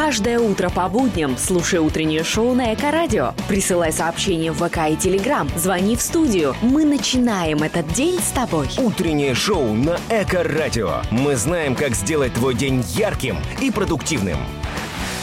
Каждое утро по будням слушай утреннее шоу на Эко-радио. Присылай сообщение в ВК и Телеграм. Звони в студию. Мы начинаем этот день с тобой. Утреннее шоу на Эко-радио. Мы знаем, как сделать твой день ярким и продуктивным.